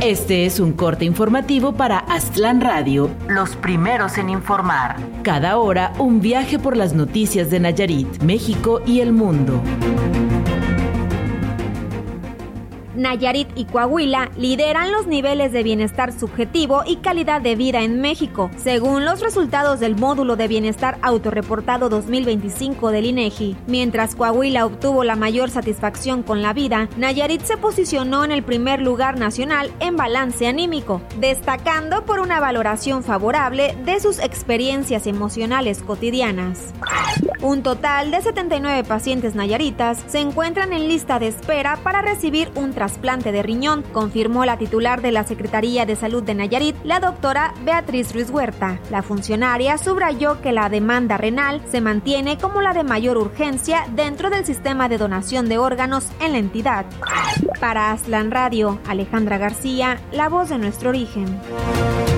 Este es un corte informativo para Aztlán Radio, los primeros en informar. Cada hora, un viaje por las noticias de Nayarit, México y el mundo. Nayarit y Coahuila lideran los niveles de bienestar subjetivo y calidad de vida en México, según los resultados del Módulo de Bienestar Autorreportado 2025 del INEGI. Mientras Coahuila obtuvo la mayor satisfacción con la vida, Nayarit se posicionó en el primer lugar nacional en balance anímico, destacando por una valoración favorable de sus experiencias emocionales cotidianas. Un total de 79 pacientes nayaritas se encuentran en lista de espera para recibir un trasplante de riñón, confirmó la titular de la Secretaría de Salud de Nayarit, la doctora Beatriz Ruiz Huerta. La funcionaria subrayó que la demanda renal se mantiene como la de mayor urgencia dentro del sistema de donación de órganos en la entidad. Para Aztlán Radio, Alejandra García, la voz de nuestro origen.